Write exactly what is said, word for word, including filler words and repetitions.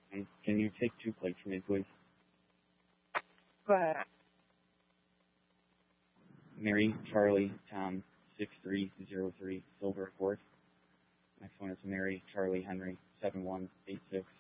Um, Can you take two plates for me, please? Go ahead. Mary, Charlie, Tom, six three zero three, Silver Court. Next one is Mary, Charlie, Henry, seven one eight six.